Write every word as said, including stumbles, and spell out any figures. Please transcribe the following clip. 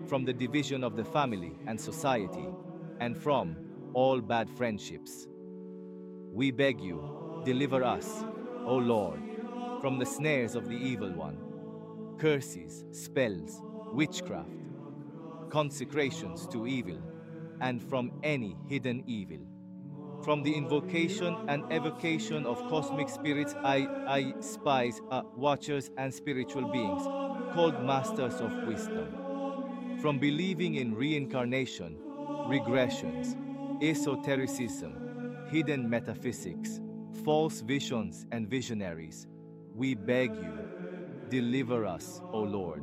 from the division of the family and society, and from all bad friendships. We beg you, deliver us, O Lord, from the snares of the evil one, curses, spells, witchcraft, consecrations to evil, and from any hidden evil. From the invocation and evocation of cosmic spirits, I, I spies, uh, watchers, and spiritual beings, called masters of wisdom. From believing in reincarnation, regressions, esotericism, hidden metaphysics, false visions, and visionaries, we beg you, deliver us, O Lord.